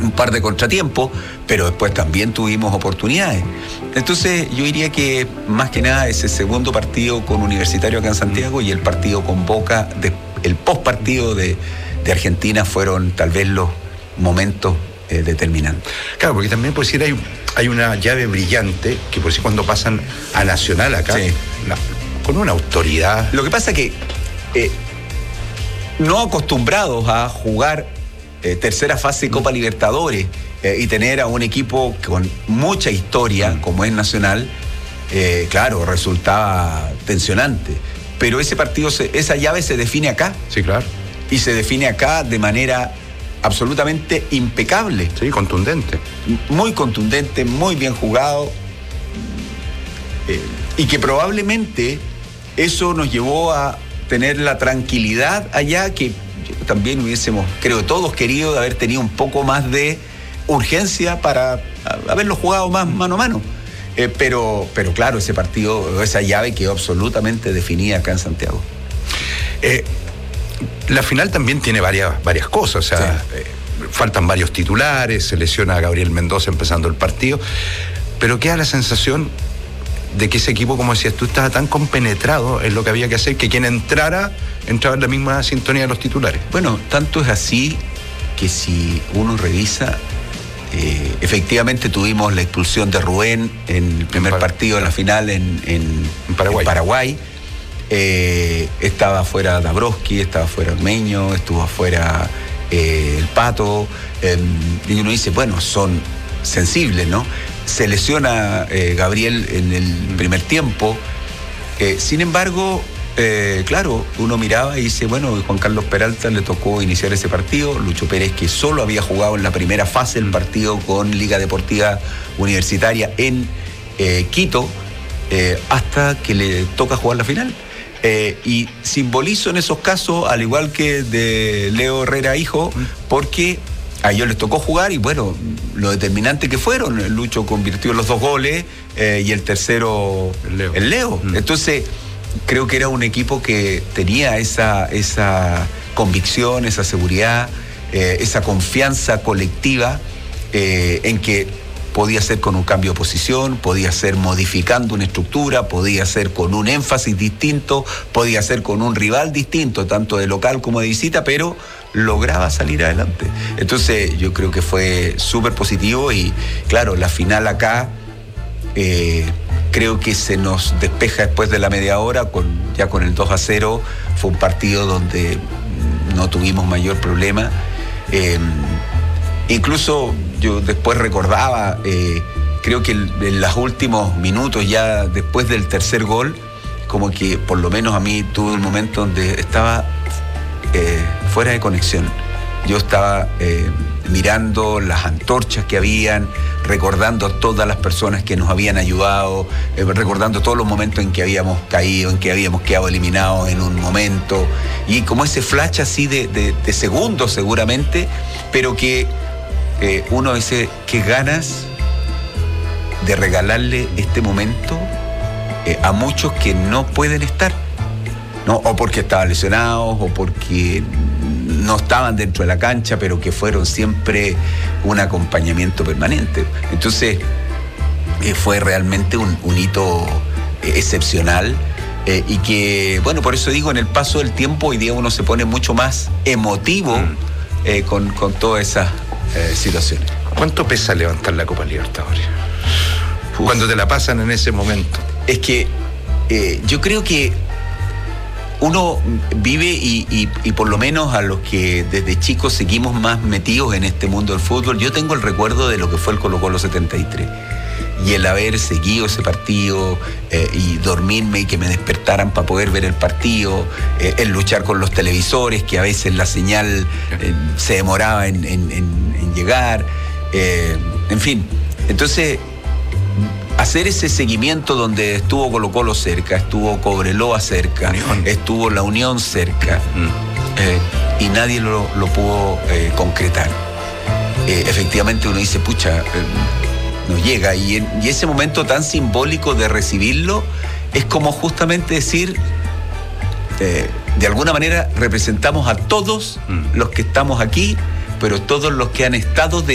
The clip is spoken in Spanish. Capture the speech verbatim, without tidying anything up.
un par de contratiempos, pero después también tuvimos oportunidades. Entonces yo diría que más que nada ese segundo partido con Universitario acá en Santiago y el partido con Boca, de, el post partido de, de Argentina fueron tal vez los momentos eh, determinantes. Claro, porque también por decir hay, hay una llave brillante que por decir cuando pasan a Nacional acá, sí. la, con una autoridad. Lo que pasa es que eh, no acostumbrados a jugar Eh, tercera fase de Copa Libertadores eh, y tener a un equipo con mucha historia mm. como es Nacional, eh, claro, resultaba tensionante. Pero ese partido, se, esa llave se define acá. Sí, claro. Y se define acá de manera absolutamente impecable. Sí, contundente. Muy contundente, muy bien jugado. Eh, y que probablemente eso nos llevó a tener la tranquilidad allá que también hubiésemos, creo, todos querido haber tenido un poco más de urgencia para haberlo jugado más mano a mano. Eh, pero, pero claro, ese partido, esa llave quedó absolutamente definida acá en Santiago. Eh, la final también tiene varias, varias cosas, o sea, sí. eh, faltan varios titulares, se lesiona a Gabriel Mendoza empezando el partido, pero queda la sensación de que ese equipo, como decías tú, estaba tan compenetrado en lo que había que hacer que quien entrara, entraba en la misma sintonía de los titulares. Bueno, tanto es así que si uno revisa, eh, efectivamente tuvimos la expulsión de Rubén en el primer en partido de la final en, en, en Paraguay. En Paraguay. Eh, estaba afuera Dabrowski, estaba afuera Ormeño, estuvo afuera eh, el Pato, eh, y uno dice, bueno, son sensibles, ¿no? Se lesiona eh, Gabriel en el primer tiempo. Eh, sin embargo, eh, claro, uno miraba y dice, bueno, Juan Carlos Peralta le tocó iniciar ese partido. Lucho Pérez, que solo había jugado en la primera fase del partido con Liga Deportiva Universitaria en eh, Quito, eh, hasta que le toca jugar la final. Eh, y simbolizo en esos casos, al igual que de Leo Herrera hijo, porque a ellos les tocó jugar y bueno, lo determinante que fueron, Lucho convirtió los dos goles eh, y el tercero el Leo. El Leo. Mm. Entonces, creo que era un equipo que tenía esa, esa convicción, esa seguridad, eh, esa confianza colectiva eh, en que podía ser con un cambio de posición, podía ser modificando una estructura, podía ser con un énfasis distinto, podía ser con un rival distinto, tanto de local como de visita, pero lograba salir adelante. Entonces yo creo que fue súper positivo y claro, la final acá eh, creo que se nos despeja después de la media hora, con, ya con el dos a cero, fue un partido donde no tuvimos mayor problema. Eh, incluso yo después recordaba, eh, creo que en los últimos minutos ya después del tercer gol, como que por lo menos a mí tuve un momento donde estaba Eh, fuera de conexión. Yo estaba eh, mirando las antorchas que habían, recordando a todas las personas que nos habían ayudado, eh, recordando todos los momentos en que habíamos caído, en que habíamos quedado eliminados en un momento, y como ese flash así de, de, de segundos seguramente, pero que eh, uno dice, qué ganas de regalarle este momento eh, a muchos que no pueden estar. ¿No? O porque estaban lesionados, o porque no estaban dentro de la cancha, pero que fueron siempre un acompañamiento permanente. Entonces, eh, fue realmente un, un hito eh, excepcional eh, y que, bueno, por eso digo, en el paso del tiempo, hoy día uno se pone mucho más emotivo eh, con, con todas esas eh, situaciones. ¿Cuánto pesa levantar la Copa Libertadores? Uf. Cuando te la pasan en ese momento. Es que eh, yo creo que uno vive y, y, y por lo menos a los que desde chicos seguimos más metidos en este mundo del fútbol, yo tengo el recuerdo de lo que fue el Colo-Colo setenta y tres y el haber seguido ese partido eh, y dormirme y que me despertaran para poder ver el partido, eh, el luchar con los televisores, que a veces la señal eh, se demoraba en, en, en, en llegar, eh, en fin, entonces hacer ese seguimiento donde estuvo Colo-Colo cerca, estuvo Cobreloa cerca, Unión. Estuvo la Unión cerca, mm. eh, y nadie lo, lo pudo eh, concretar. Eh, efectivamente uno dice, pucha, eh, no llega, y, en, y ese momento tan simbólico de recibirlo es como justamente decir, eh, de alguna manera representamos a todos mm. los que estamos aquí, pero todos los que han estado de